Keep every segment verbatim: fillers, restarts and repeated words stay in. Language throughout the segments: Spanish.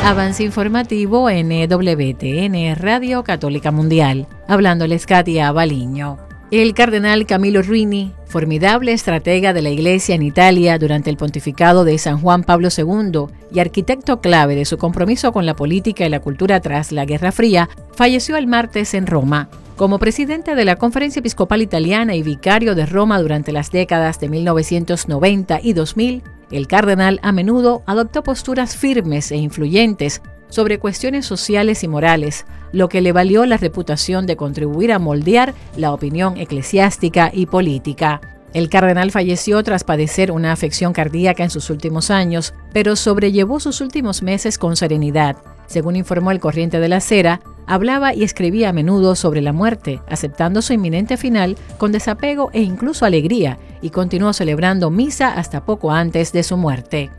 Avance informativo en E W T N Radio Católica Mundial. Hablándoles Katia Baliño. El cardenal Camillo Ruini, formidable estratega de la Iglesia en Italia durante el pontificado de San Juan Pablo segundo y arquitecto clave de su compromiso con la política y la cultura tras la Guerra Fría, falleció el martes en Roma. Como presidente de la Conferencia Episcopal Italiana y vicario de Roma durante las décadas de mil novecientos noventa y dos mil, el cardenal a menudo adoptó posturas firmes e influyentes sobre cuestiones sociales y morales, lo que le valió la reputación de contribuir a moldear la opinión eclesiástica y política. El cardenal falleció tras padecer una afección cardíaca en sus últimos años, pero sobrellevó sus últimos meses con serenidad. Según informó el Corriente de la Sera, hablaba y escribía a menudo sobre la muerte, aceptando su inminente final con desapego e incluso alegría, y continuó celebrando misa hasta poco antes de su muerte.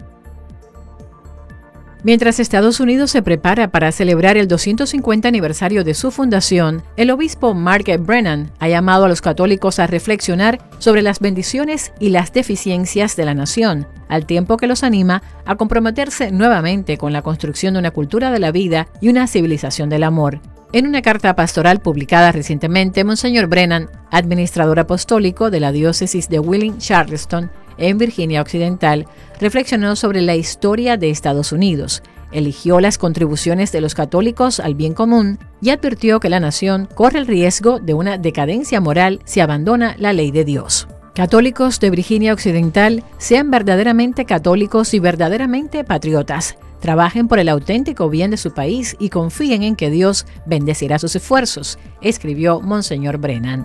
Mientras Estados Unidos se prepara para celebrar el doscientos cincuenta aniversario de su fundación, el obispo Mark Brennan ha llamado a los católicos a reflexionar sobre las bendiciones y las deficiencias de la nación, al tiempo que los anima a comprometerse nuevamente con la construcción de una cultura de la vida y una civilización del amor. En una carta pastoral publicada recientemente, Monseñor Brennan, administrador apostólico de la diócesis de Wheeling-Charleston, en Virginia Occidental, reflexionó sobre la historia de Estados Unidos, eligió las contribuciones de los católicos al bien común y advirtió que la nación corre el riesgo de una decadencia moral si abandona la ley de Dios. Católicos de Virginia Occidental, sean verdaderamente católicos y verdaderamente patriotas. Trabajen por el auténtico bien de su país y confíen en que Dios bendecirá sus esfuerzos, escribió Monseñor Brennan.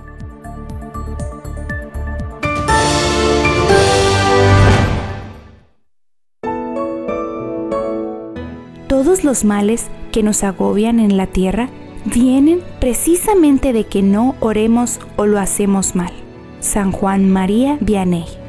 Todos los males que nos agobian en la tierra vienen precisamente de que no oremos o lo hacemos mal. San Juan María Vianney.